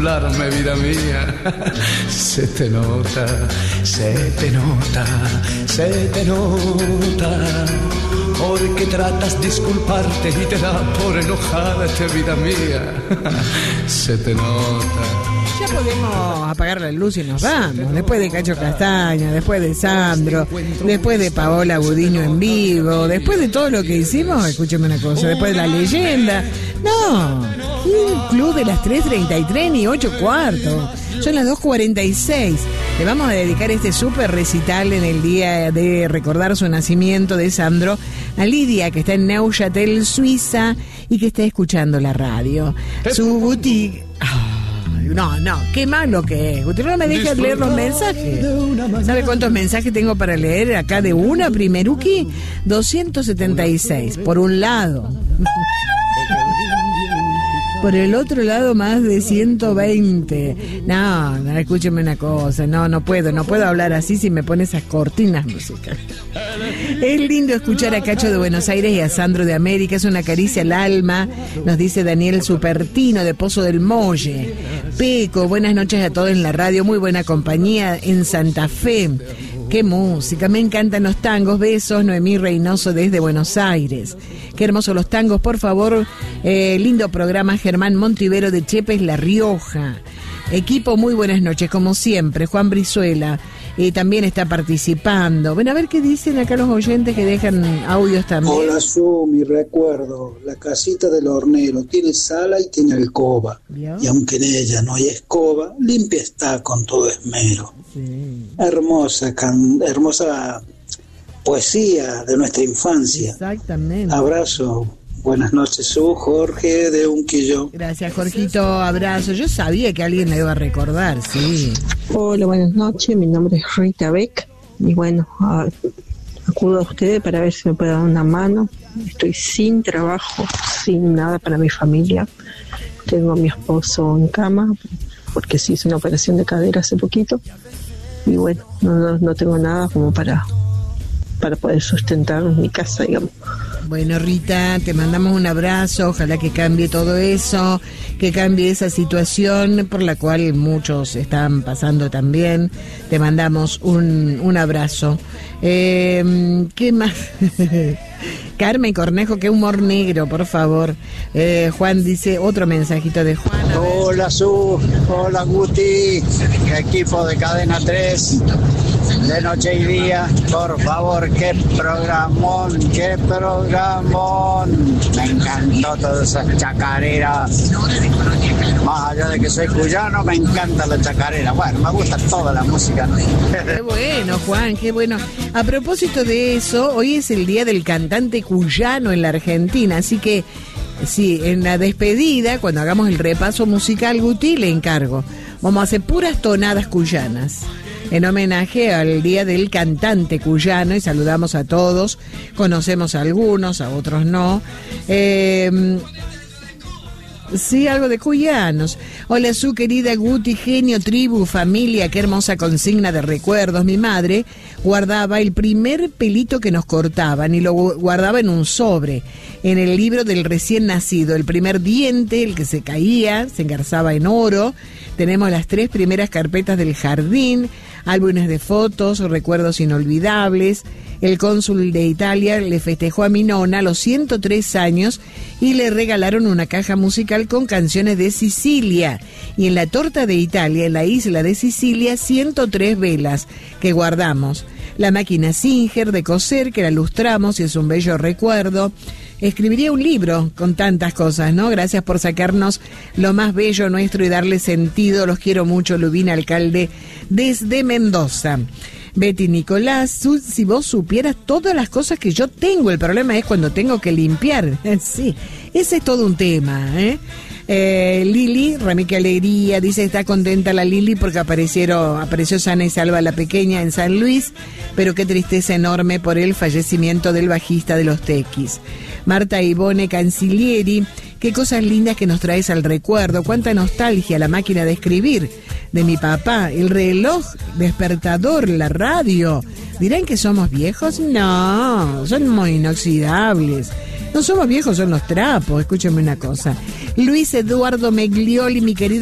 disimularme, vida mía. Se te nota, se te nota, se te nota, porque tratas de disculparte y te da por enojarte, vida mía. Se te nota. Ya podemos apagar la luz y nos vamos. Después de Cacho Castaña, después de Sandro, después de Paola Gudiño en vivo, después de todo lo que hicimos, escúcheme una cosa, después de la leyenda. No, el club de las 3:33 ni 8:15. Son las 2:46. Le vamos a dedicar este súper recital en el día de recordar su nacimiento de Sandro a Lidia, que está en Neuchâtel, Suiza, y que está escuchando la radio. Su Guti... No, qué malo que es. Usted no me deja leer los mensajes. ¿Sabe cuántos mensajes tengo para leer acá de una primeruki? 276, por un lado. Por el otro lado más de 120. No, escúcheme una cosa. No puedo hablar así si me pone esas cortinas musicales. Es lindo escuchar a Cacho de Buenos Aires y a Sandro de América. Es una caricia al alma, nos dice Daniel Supertino de Pozo del Molle. Peco, buenas noches a todos en la radio. Muy buena compañía en Santa Fe. Qué música, me encantan los tangos. Besos, Noemí Reynoso desde Buenos Aires. Qué hermosos los tangos, por favor. Lindo programa, Germán Montivero de Chepes, La Rioja. Equipo, muy buenas noches, como siempre. Juan Brizuela también está participando. Bueno, a ver qué dicen acá los oyentes que dejan audios también. Hola, Su, mi recuerdo. La casita del hornero tiene sala y tiene alcoba. ¿Vio? Y aunque en ella no hay escoba, limpia está con todo esmero. Sí. Hermosa poesía de nuestra infancia. Exactamente. Abrazo. Buenas noches, Su, Jorge de Unquillo. Gracias, Jorgito, abrazo. Yo sabía que alguien la iba a recordar, sí. Hola, buenas noches, mi nombre es Rita Beck. Y bueno, acudo a ustedes para ver si me puede dar una mano. Estoy sin trabajo, sin nada para mi familia. Tengo a mi esposo en cama, porque se hizo una operación de cadera hace poquito. Y bueno, no tengo nada como para poder sustentar mi casa, digamos. Bueno, Rita, te mandamos un abrazo, ojalá que cambie todo eso, que cambie esa situación por la cual muchos están pasando también. Te mandamos un abrazo. ¿Qué más? Carmen Cornejo, qué humor negro, por favor. Juan dice, otro mensajito de Juan. Hola, Su, hola, Guti, equipo de Cadena 3. De noche y día, por favor, qué programón. Me encantó todas esas chacareras. Más allá de que soy cuyano, me encanta la chacarera. Bueno, me gusta toda la música, ¿no? Qué bueno, Juan, qué bueno. A propósito de eso, hoy es el día del cantante cuyano en la Argentina, así que sí, en la despedida, cuando hagamos el repaso musical, Guti, le encargo. Vamos a hacer puras tonadas cuyanas en homenaje al Día del Cantante Cuyano, y saludamos a todos, conocemos a algunos, a otros no. Sí, algo de cuyanos. Hola, Su, querida Guti, genio, tribu, familia, qué hermosa consigna de recuerdos. Mi madre guardaba el primer pelito que nos cortaban y lo guardaba en un sobre, en el libro del recién nacido. El primer diente, el que se caía, se engarzaba en oro. Tenemos las 3 primeras carpetas del jardín, álbumes de fotos, recuerdos inolvidables. El cónsul de Italia le festejó a mi nona los 103 años y le regalaron una caja musical con canciones de Sicilia. Y en la torta de Italia, en la isla de Sicilia, 103 velas que guardamos. La máquina Singer de coser, que la lustramos y es un bello recuerdo. Escribiría un libro con tantas cosas, ¿no? Gracias por sacarnos lo más bello nuestro y darle sentido. Los quiero mucho, Lubina, alcalde desde Mendoza. Betty Nicolás, si vos supieras todas las cosas que yo tengo, el problema es cuando tengo que limpiar. Sí, ese es todo un tema, ¿eh? Lili, Ramique Alegría, dice está contenta la Lili porque apareció sana y salva la pequeña en San Luis, pero qué tristeza enorme por el fallecimiento del bajista de los Tequis. Marta Ivone Cancilieri, qué cosas lindas que nos traes al recuerdo, cuánta nostalgia, la máquina de escribir de mi papá, el reloj despertador, la radio. ¿Dirán que somos viejos? No, son muy inoxidables. No somos viejos, son los trapos, escúchame una cosa. Luis Eduardo Meglioli, mi querido